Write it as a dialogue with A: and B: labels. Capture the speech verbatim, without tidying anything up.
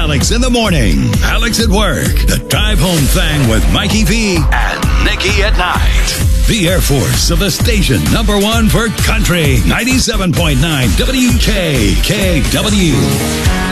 A: Alex in the morning, Alex at work, the drive home thing with Mikey V and Nikki at night. The Air Force of the station number one for country, ninety-seven point nine W K K W.